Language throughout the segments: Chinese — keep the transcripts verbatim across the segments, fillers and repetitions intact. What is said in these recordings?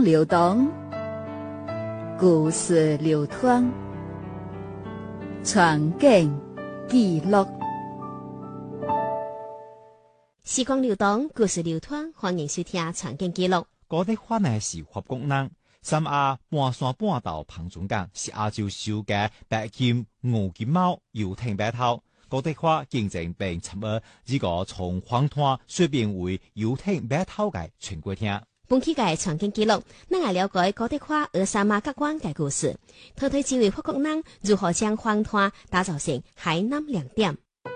光流動，故事流淌，傳景記錄。 時光流動，故事流淌，歡迎收聽傳景記錄。 高德花呢是法國人，三亞半山半島澎中港是亞洲首嘅白金黃金貓遊艇碼頭。高德花競爭並參與這個從黃灘水變為遊艇碼頭嘅全國廳。 本期嘅傳景記錄，咱來了解高德花和三亞角灣嘅故事，睇睇幾位法國人如何將黃灘打造成海南亮點。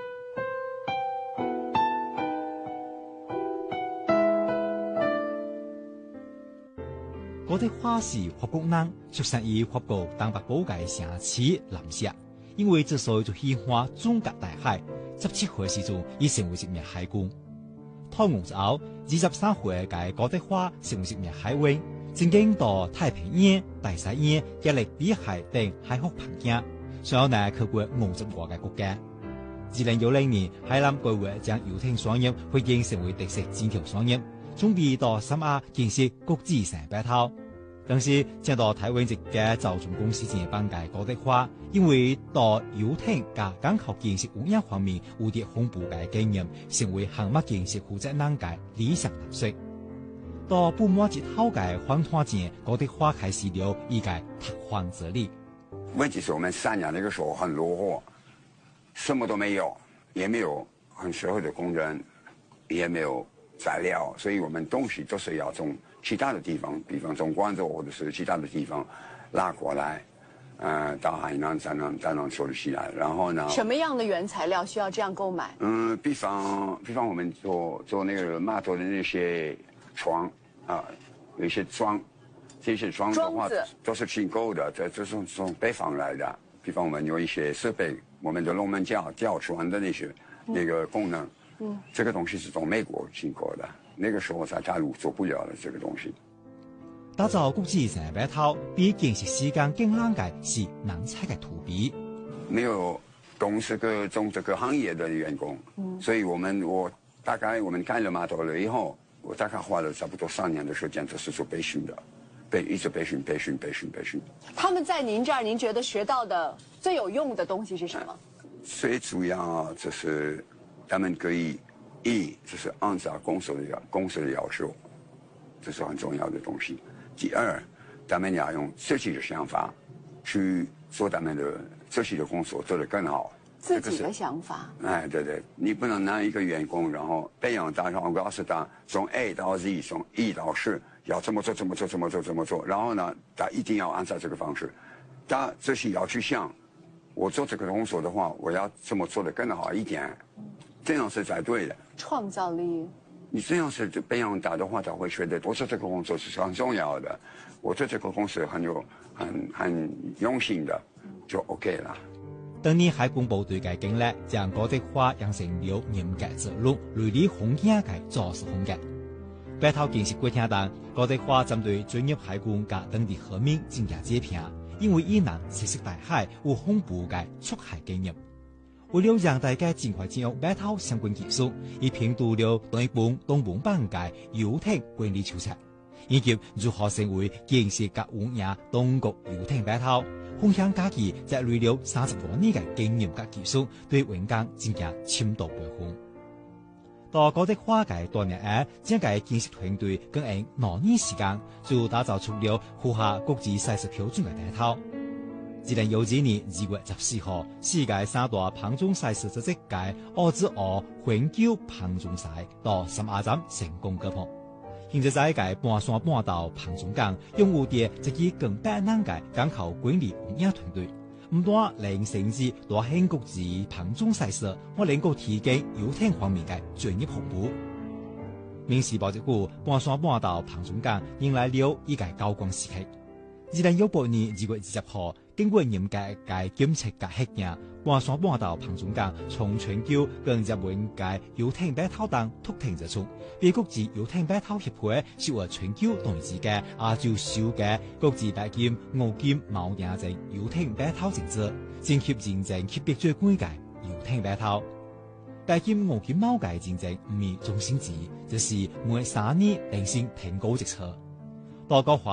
高德花是法國人，出生於法國東北部嘅城市藍石，因為之所以就喜歡中國大海，十七歲時陣已成為一名海軍。退伍之後，二十三歲嘅高德花成為一名海軍，曾經到太平洋、大西洋、加勒比海等海域航行，隨後呢去過五十多個國家。二零一零年，海南規劃將遊艇商業發展成為特色線條商業，準備到三亞建設國際性碼頭。當時正到台灣籍嘅造船公司前幫嘅高德花，因為到遊艇加港口建設五樣方面有啲豐富嘅經驗，成為航母建設負責人嘅理想特色。到不滿之後嘅黃灘前，高德花開始了一個拓荒之旅。 問題是我們三亞那個時候很落後，什麼都沒有，也沒有很適合的工人，也沒有材料，所以我們東西都是要從其他的地方，比方從廣州或者是其他的地方拉過來，呃，到海南才能才能處理起來。然後呢， 什麼樣的原材料需要這樣購買？ 嗯，比方比方我們做做那個碼頭的那些床啊，有一些樁，這些樁的話都是進購的，這這是從北方來的。比方我們有一些設備，我們的龍門架、吊船的那些那個功能。嗯，這個東西是從美國進口的，那個時候在大陸做不了的這個東西。 打造國際性碼頭比建設時間更難嘅是難猜嘅土地。 沒有懂這個種這個行業的員工，嗯，所以我們我大概我們開了碼頭了以後，我大概花了差不多三年的時間，就是做培訓的，被一直培訓培訓培訓培訓。 他們在您這兒，您覺得學到的最有用的東西是什麼？ 最主要就是他們可以一就是按照公司的要公司的要求，這是很重要的東西。第二，他們要用自己的想法去做他們的自己的工作，做得更好。 自己的想法。 哎，對對，你不能拿一個員工，然後培養他，然後告訴他從 A 到 Z， 從一到十要這麼做，這麼做，這麼做，這麼做。然後呢，他一定要按照這個方式，他自己要去想，我做這個工作的話，我要這麼做得更好一點。這樣是才對的。創造力，你這樣是培養他的話，他會覺得我做這個工作是很重要的，我做這個公司很有很很用心的，就 OK 了。 當年海軍部隊嘅經歷，將高德花養成了嚴格之路、雷厲風險嘅做事風格。碼頭建設過程中，高德花針對專業海軍及當地河民進行測評，因為伊能熟悉大海有豐富嘅出海經驗。為了讓大家盡快進入碼頭相關技術，已編讀了一本東本版嘅遊艇管理手冊，以及如何成為建設及運營東國遊艇碼頭，分享家己積累了三十多年嘅經驗及技術，對員工進行深度培訓。到高德花嘅多年後，整個建設團隊更用兩年時間就打造出了符合國際賽事標準嘅碼頭。二零一二年二月十四號，世界三大澎中賽事之一嘅澳之澳環球澎中賽到三亞站成功舉辦。現在在嘅半山半島澎中港，擁有啲一支更百人嘅港口管理運營團隊，唔單能甚至大興國際澎中賽事，我能夠提供遊艇方面嘅專業服務。明時報一句，半山半島澎中港迎來了一個高光時期。二零一八年二月二十號，經過嚴格嘅檢測及核驗，半山半島澎中港從全球更入門嘅遊艇碼頭等突挺而出，被國際遊艇碼頭協會視為全球同時嘅亞洲首嘅國際白金黃金貓認證遊艇碼頭證書，正級認證級別最高嘅遊艇碼頭。白金黃金貓嘅認證唔係終身制，就是每三年更新提高一次。多個華